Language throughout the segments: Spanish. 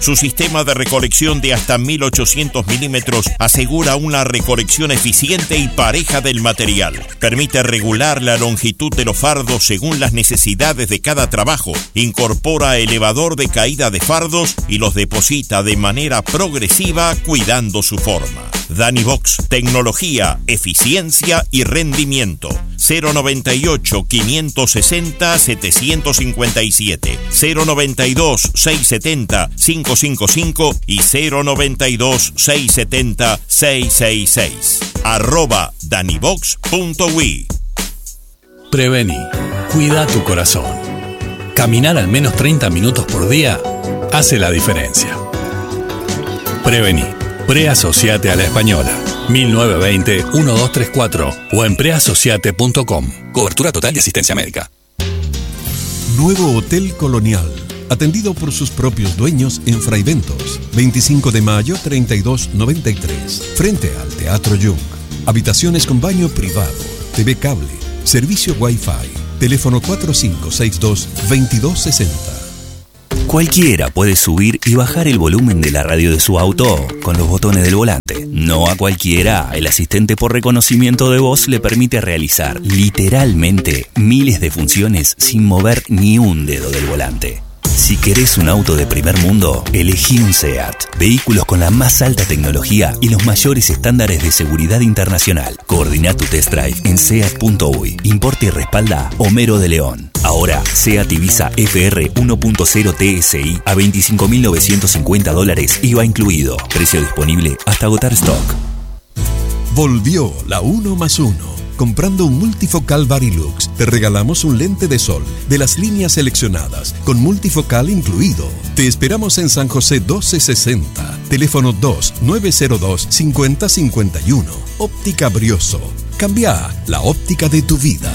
Su sistema de recolección de hasta 1800 milímetros asegura una recolección eficiente y pareja del material. Permite regular la longitud de los fardos según las necesidades de cada trabajo. Incorpora elevador de caída de fardos y los deposita de manera progresiva cuidando su forma. Danibox, tecnología, eficiencia y rendimiento. 098 560 757, 092 670 555 y 092 670 666. @danibox.wi. Prevení. Cuida tu corazón. Caminar al menos 30 minutos por día hace la diferencia. Prevení. Preasociate a la Española. 1920-1234 o en preasociate.com. Cobertura total de asistencia médica. Nuevo Hotel Colonial. Atendido por sus propios dueños en Fray Bentos. 25 de mayo 3293. Frente al Teatro Jung. Habitaciones con baño privado. TV cable. Servicio Wi-Fi. Teléfono 4562-2260. Cualquiera puede subir y bajar el volumen de la radio de su auto con los botones del volante. No a cualquiera, el asistente por reconocimiento de voz le permite realizar literalmente miles de funciones sin mover ni un dedo del volante. Si querés un auto de primer mundo, elegí un SEAT. Vehículos con la más alta tecnología y los mayores estándares de seguridad internacional. Coordina tu test drive en SEAT.uy. Importa y respalda Homero de León. Ahora, SEAT Ibiza FR 1.0 TSI a $25.950 IVA incluido. Precio disponible hasta agotar stock. Volvió la 1+1. Comprando un multifocal Varilux, te regalamos un lente de sol de las líneas seleccionadas, con multifocal incluido. Te esperamos en San José 1260, teléfono 2-902-5051. Óptica Brioso. Cambia la óptica de tu vida.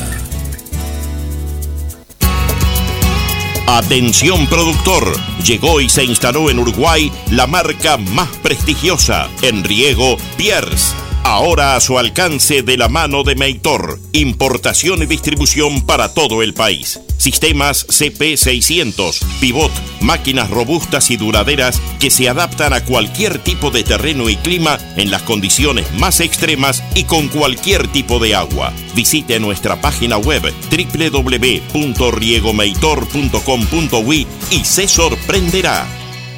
Atención productor, llegó y se instaló en Uruguay la marca más prestigiosa en riego, Pierce. Ahora a su alcance de la mano de Meitor. Importación y distribución para todo el país. Sistemas CP600, pivot, máquinas robustas y duraderas que se adaptan a cualquier tipo de terreno y clima en las condiciones más extremas y con cualquier tipo de agua. Visite nuestra página web www.riegomeitor.com.uy y se sorprenderá.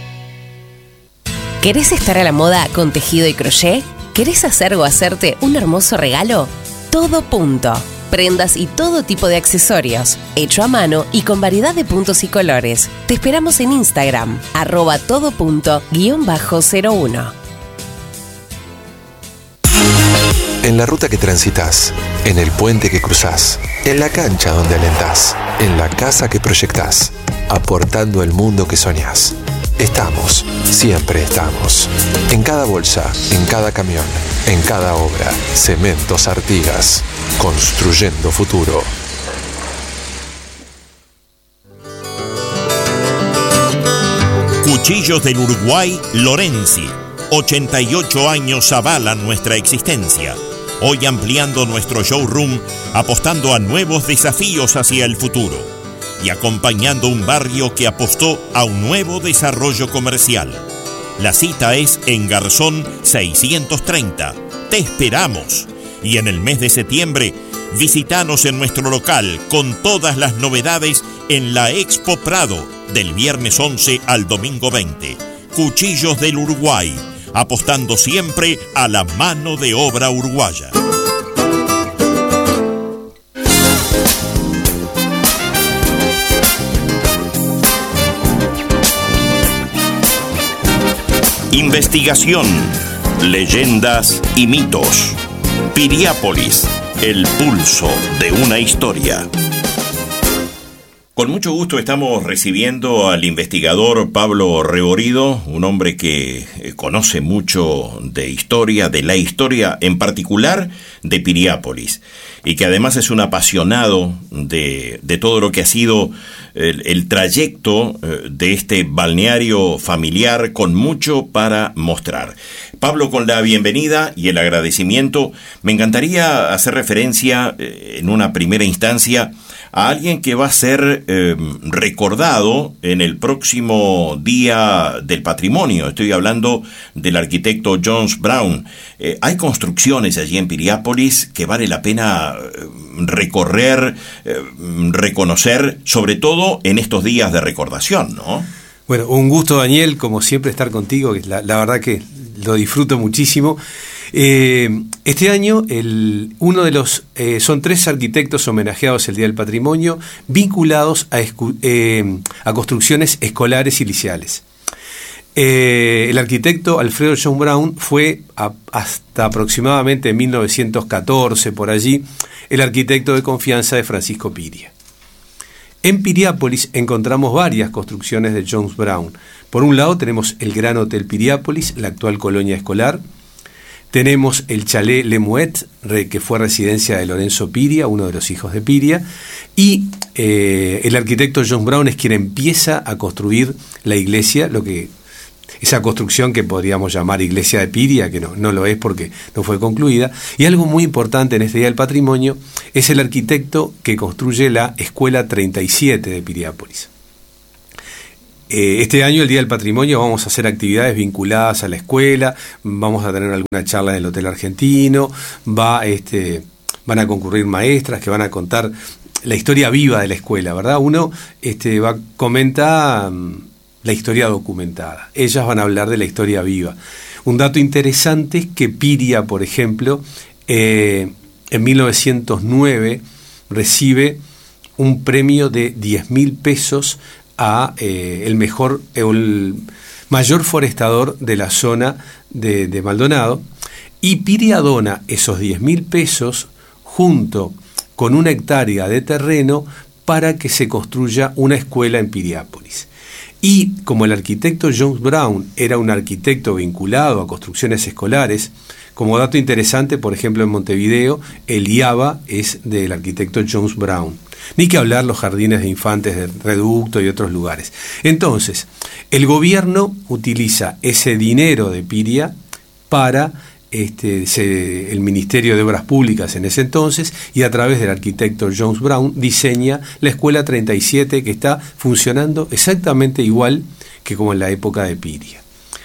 ¿Querés estar a la moda con tejido y crochet? ¿Querés hacer o hacerte un hermoso regalo? Todo Punto. Prendas y todo tipo de accesorios, hecho a mano y con variedad de puntos y colores. Te esperamos en Instagram, @todopunto_01. En la ruta que transitas, en el puente que cruzás, en la cancha donde alentás, en la casa que proyectás, aportando el mundo que soñás. Estamos, siempre estamos. En cada bolsa, en cada camión, en cada obra. Cementos Artigas. Construyendo futuro. Cuchillos del Uruguay, Lorenzi. 88 años avalan nuestra existencia. Hoy ampliando nuestro showroom, apostando a nuevos desafíos hacia el futuro y acompañando un barrio que apostó a un nuevo desarrollo comercial. La cita es en Garzón 630. Te esperamos. Y en el mes de septiembre, visítanos en nuestro local con todas las novedades en la Expo Prado, del viernes 11 al domingo 20. Cuchillos del Uruguay, apostando siempre a la mano de obra uruguaya. Investigación, leyendas y mitos. Piriápolis, el pulso de una historia. Con mucho gusto estamos recibiendo al investigador Pablo Reborido, un hombre que conoce mucho de historia, de la historia en particular de Piriápolis, y que además es un apasionado de todo lo que ha sido el trayecto de este balneario familiar, con mucho para mostrar. Pablo, con la bienvenida y el agradecimiento, me encantaría hacer referencia en una primera instancia a alguien que va a ser recordado en el próximo Día del Patrimonio. Estoy hablando del arquitecto Jones Brown. Hay construcciones allí en Piriápolis que vale la pena recorrer, reconocer, sobre todo en estos días de recordación, ¿no? Bueno, un gusto, Daniel, como siempre, estar contigo, que la verdad que lo disfruto muchísimo. Este año uno de los son 3 arquitectos homenajeados el Día del Patrimonio, vinculados a construcciones escolares y liceales. El arquitecto Alfredo John Brown fue hasta aproximadamente 1914, por allí, el arquitecto de confianza de Francisco Piria. En Piriápolis encontramos varias construcciones de Jones Brown. Por un lado tenemos el Gran Hotel Piriápolis, la actual colonia escolar. Tenemos el Chalet Le Mouet, que fue residencia de Lorenzo Piria, uno de los hijos de Piria. Y el arquitecto Jones Brown es quien empieza a construir la iglesia, esa construcción que podríamos llamar iglesia de Piria, que no lo es porque no fue concluida. Y algo muy importante en este Día del Patrimonio es el arquitecto que construye la Escuela 37 de Piriápolis. Este año, el Día del Patrimonio, vamos a hacer actividades vinculadas a la escuela, vamos a tener alguna charla en el Hotel Argentino, van a concurrir maestras que van a contar la historia viva de la escuela, ¿verdad? Uno comenta la historia documentada. Ellas van a hablar de la historia viva. Un dato interesante es que Piria, por ejemplo, en 1909 recibe un premio de 10.000 pesos a el mayor forestador de la zona de Maldonado, y Piria dona esos 10.000 pesos junto con 1 hectárea de terreno para que se construya una escuela en Piriápolis. Y como el arquitecto Jones Brown era un arquitecto vinculado a construcciones escolares, como dato interesante, por ejemplo, en Montevideo, el IABA es del arquitecto Jones Brown. Ni que hablar los jardines de infantes de Reducto y otros lugares. Entonces, el gobierno utiliza ese dinero de Piria para el Ministerio de Obras Públicas en ese entonces, y a través del arquitecto Jones Brown diseña la Escuela 37, que está funcionando exactamente igual que como en la época de Piria.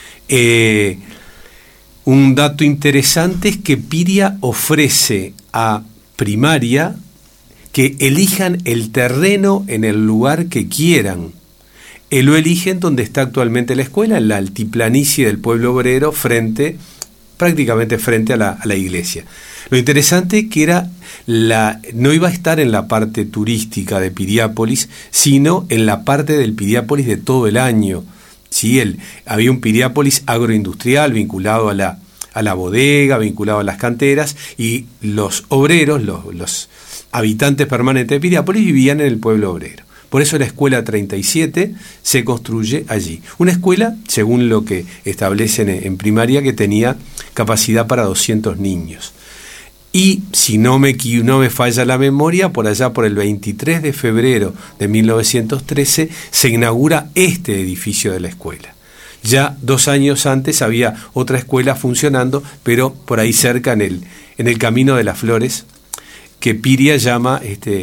Un dato interesante es que Piria ofrece a Primaria que elijan el terreno en el lugar que quieran. Lo eligen donde está actualmente la escuela, en la altiplanicie del pueblo obrero, prácticamente frente a la iglesia. Lo interesante es que no iba a estar en la parte turística de Piriápolis, sino en la parte del Piriápolis de todo el año. ¿Sí? Había un Piriápolis agroindustrial vinculado a la bodega, vinculado a las canteras, y los obreros, los habitantes permanentes de Piriápolis, vivían en el pueblo obrero. Por eso la Escuela 37 se construye allí. Una escuela, según lo que establecen en Primaria, que tenía capacidad para 200 niños. Y si no me falla la memoria, por allá por el 23 de febrero de 1913 se inaugura este edificio de la escuela. Ya 2 años antes había otra escuela funcionando, pero por ahí cerca en el Camino de las Flores, que Piria llama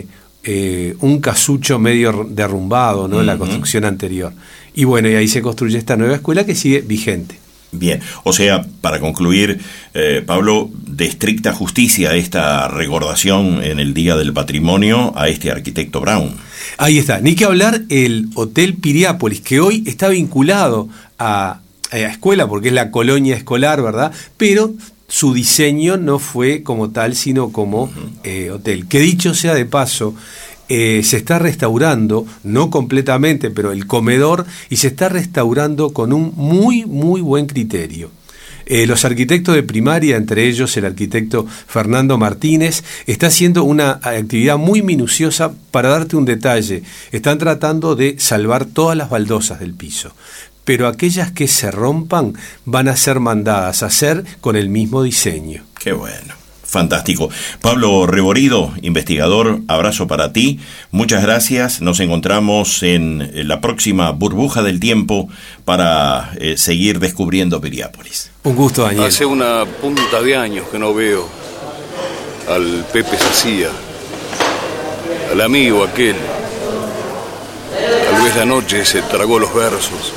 un casucho medio derrumbado, ¿no? La construcción anterior. Y bueno, y ahí se construye esta nueva escuela que sigue vigente. Bien, o sea, para concluir, Pablo, de estricta justicia esta recordación en el Día del Patrimonio a este arquitecto Brown. Ahí está, ni que hablar el Hotel Piriápolis, que hoy está vinculado a escuela, porque es la colonia escolar, ¿verdad? Pero su diseño no fue como tal, sino como hotel. Que dicho sea de paso, se está restaurando, no completamente, pero el comedor, y se está restaurando con un muy, muy buen criterio. Los arquitectos de Primaria, entre ellos el arquitecto Fernando Martínez, está haciendo una actividad muy minuciosa. Para darte un detalle, están tratando de salvar todas las baldosas del piso, pero aquellas que se rompan van a ser mandadas a hacer con el mismo diseño. Qué bueno. Fantástico. Pablo Reborido, investigador, abrazo para ti. Muchas gracias. Nos encontramos en la próxima burbuja del tiempo para seguir descubriendo Piriápolis. Un gusto, Daniel. Hace una punta de años que no veo al Pepe Sacía, al amigo aquel. Tal vez la noche se tragó los versos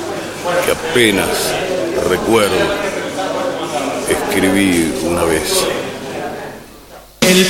que apenas recuerdo escribí una vez.